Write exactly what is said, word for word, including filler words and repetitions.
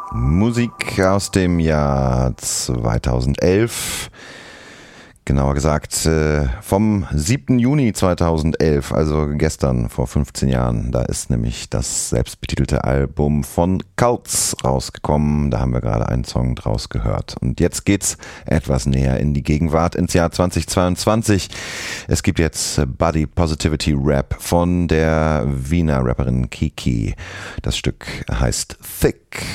Musik aus dem Jahr zweitausendelf. Genauer gesagt äh, vom siebten Juni zweitausendelf, also gestern vor fünfzehn Jahren. Da ist nämlich das selbstbetitelte Album von Cults rausgekommen. Da haben wir gerade einen Song draus gehört. Und jetzt geht's etwas näher in die Gegenwart, ins Jahr zweitausendzweiundzwanzig. Es gibt jetzt Body Positivity Rap von der Wiener Rapperin Kiki. Das Stück heißt Thick.